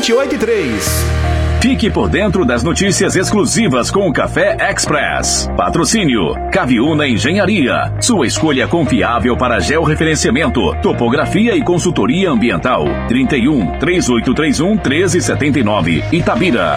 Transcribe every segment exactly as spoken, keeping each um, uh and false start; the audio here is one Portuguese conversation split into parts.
sete oito três. Fique por dentro das notícias exclusivas com o Café Express. Patrocínio Caviúna Engenharia. Sua escolha confiável para georreferenciamento, topografia e consultoria ambiental. trinta e um, três oito três um, treze setenta e nove, Itabira.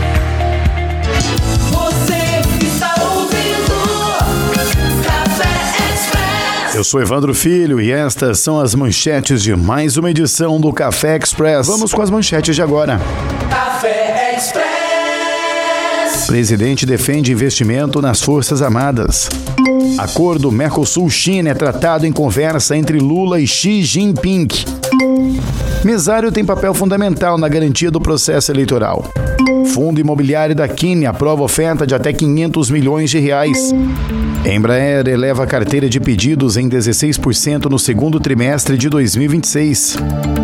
Você está ouvindo Café Express. Eu sou Evandro Filho e estas são as manchetes de mais uma edição do Café Express. Vamos com as manchetes de agora. Café Express. Presidente defende investimento nas Forças Armadas. Acordo Mercosul-China é tratado em conversa entre Lula e Xi Jinping. Mesário tem papel fundamental na garantia do processo eleitoral. Fundo Imobiliário da Quine aprova oferta de até quinhentos milhões de reais. Embraer eleva a carteira de pedidos em dezesseis por cento no segundo trimestre de dois mil e vinte e seis.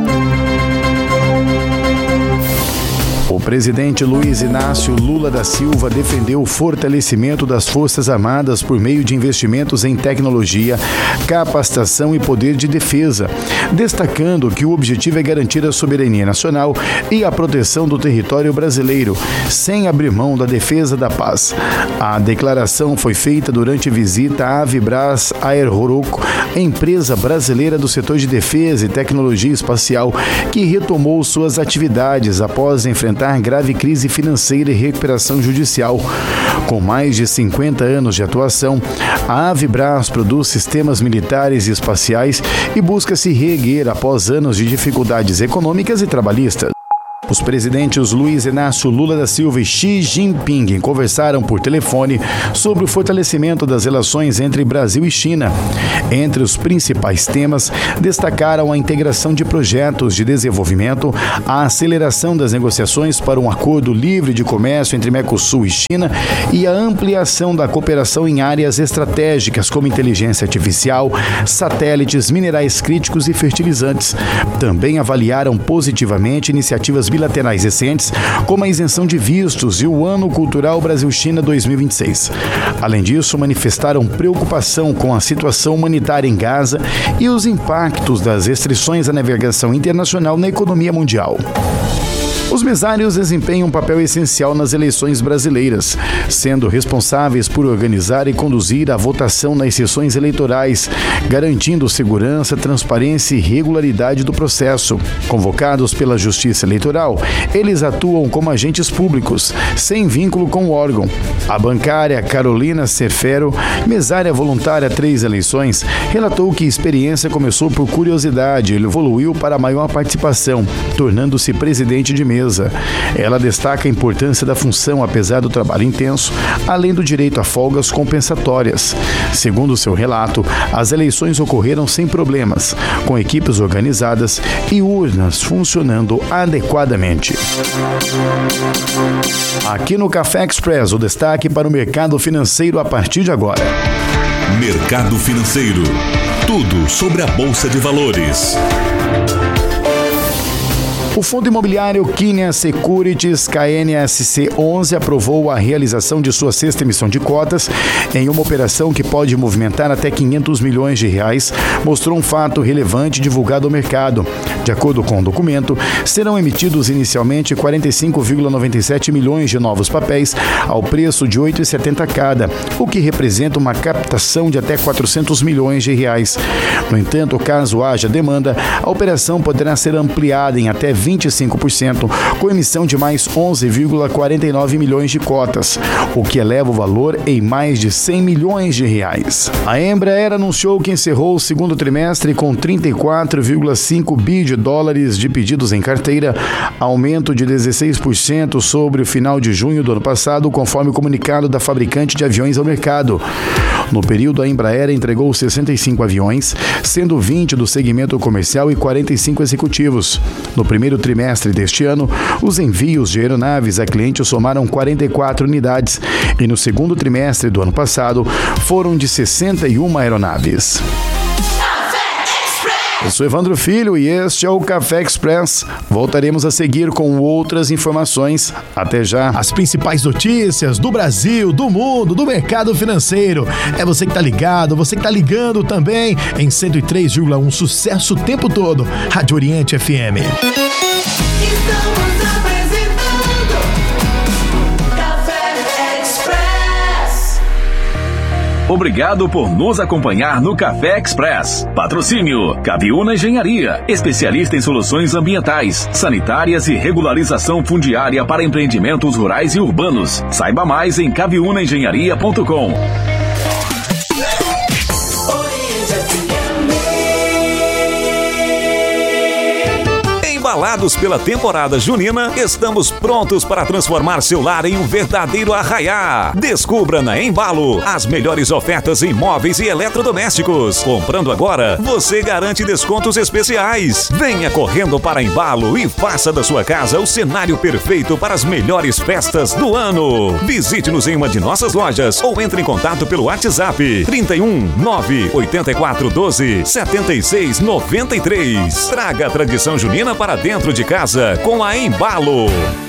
O presidente Luiz Inácio Lula da Silva defendeu o fortalecimento das Forças Armadas por meio de investimentos em tecnologia, capacitação e poder de defesa, destacando que o objetivo é garantir a soberania nacional e a proteção do território brasileiro, sem abrir mão da defesa da paz. A declaração foi feita durante visita à Avibras Aeroroco, empresa brasileira do setor de defesa e tecnologia espacial, que retomou suas atividades após enfrentar grave crise financeira e recuperação judicial. Com mais de cinquenta anos de atuação, a Avibras produz sistemas militares e espaciais e busca se reerguer após anos de dificuldades econômicas e trabalhistas. Os presidentes Luiz Inácio Lula da Silva e Xi Jinping conversaram por telefone sobre o fortalecimento das relações entre Brasil e China. Entre os principais temas, destacaram a integração de projetos de desenvolvimento, a aceleração das negociações para um acordo livre de comércio entre Mercosul e China e a ampliação da cooperação em áreas estratégicas como inteligência artificial, satélites, minerais críticos e fertilizantes. Também avaliaram positivamente iniciativas bilaterais recentes, como a isenção de vistos e o Ano Cultural Brasil-China dois mil e vinte e seis. Além disso, manifestaram preocupação com a situação humanitária em Gaza e os impactos das restrições à navegação internacional na economia mundial. Os mesários desempenham um papel essencial nas eleições brasileiras, sendo responsáveis por organizar e conduzir a votação nas sessões eleitorais, garantindo segurança, transparência e regularidade do processo. Convocados pela Justiça Eleitoral, eles atuam como agentes públicos, sem vínculo com o órgão. A bancária Carolina Cefero, mesária voluntária três eleições, relatou que a experiência começou por curiosidade e evoluiu para maior participação, tornando-se presidente de mesa. Ela destaca a importância da função apesar do trabalho intenso, além do direito a folgas compensatórias. Segundo seu relato, as eleições ocorreram sem problemas, com equipes organizadas e urnas funcionando adequadamente. Aqui no Café Express, o destaque para o mercado financeiro a partir de agora. Mercado financeiro. Tudo sobre a Bolsa de Valores. O Fundo Imobiliário Quine Securities K N S C onze aprovou a realização de sua sexta emissão de cotas em uma operação que pode movimentar até quinhentos milhões de reais, mostrou um fato relevante divulgado ao mercado. De acordo com o documento, serão emitidos inicialmente quarenta e cinco vírgula noventa e sete milhões de novos papéis ao preço de oito reais e setenta centavos cada, o que representa uma captação de até quatrocentos milhões de reais. No entanto, caso haja demanda, a operação poderá ser ampliada em até vinte e cinco por cento, com emissão de mais onze vírgula quarenta e nove milhões de cotas, o que eleva o valor em mais de cem milhões de reais. A Embraer anunciou que encerrou o segundo trimestre com trinta e quatro vírgula cinco bilhões de dólares de pedidos em carteira, aumento de dezesseis por cento sobre o final de junho do ano passado, conforme o comunicado da fabricante de aviões ao mercado. No período, a Embraer entregou sessenta e cinco aviões, sendo vinte do segmento comercial e quarenta e cinco executivos. No primeiro trimestre deste ano, os envios de aeronaves a clientes somaram quarenta e quatro unidades e no segundo trimestre do ano passado foram de sessenta e uma aeronaves. Eu sou Evandro Filho e este é o Café Express. Voltaremos a seguir com outras informações. Até já. As principais notícias do Brasil, do mundo, do mercado financeiro. É você que tá ligado, você que tá ligando também em cento e três vírgula um, sucesso o tempo todo. Rádio Oriente F M. Estamos apresentando Café Express. Obrigado por nos acompanhar no Café Express. Patrocínio Caviúna Engenharia, especialista em soluções ambientais, sanitárias e regularização fundiária para empreendimentos rurais e urbanos. Saiba mais em caviúna engenharia ponto com. Embalados pela temporada junina, estamos prontos para transformar seu lar em um verdadeiro arraiá. Descubra na Embalo as melhores ofertas em móveis e eletrodomésticos. Comprando agora, você garante descontos especiais. Venha correndo para Embalo e faça da sua casa o cenário perfeito para as melhores festas do ano. Visite-nos em uma de nossas lojas ou entre em contato pelo WhatsApp trinta e um, nove, oitenta e quatro, doze, setenta e seis, noventa e três. Traga a tradição junina para dentro de casa com a Embalo.